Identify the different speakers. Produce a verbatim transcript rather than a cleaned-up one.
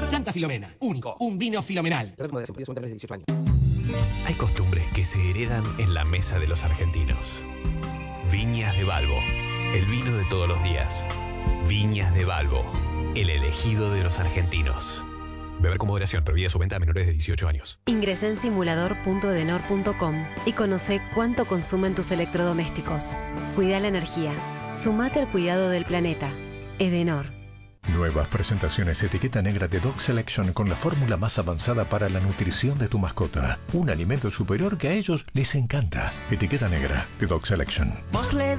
Speaker 1: Santa Filomena, único, un vino filomenal.
Speaker 2: Hay costumbres que se heredan en la mesa de los argentinos. Viñas de Balbo, el vino de todos los días. Viñas de Balbo, el elegido de los argentinos. Beber con moderación, prohibida su venta a menores de dieciocho años.
Speaker 3: Ingresá en simulador punto edenor punto com y conoce cuánto consumen tus electrodomésticos. Cuida la energía. Sumate al cuidado del planeta. Edenor.
Speaker 4: Nuevas presentaciones etiqueta negra de Dog Selection con la fórmula más avanzada para la nutrición de tu mascota. Un alimento superior que a ellos les encanta. Etiqueta negra de Dog Selection.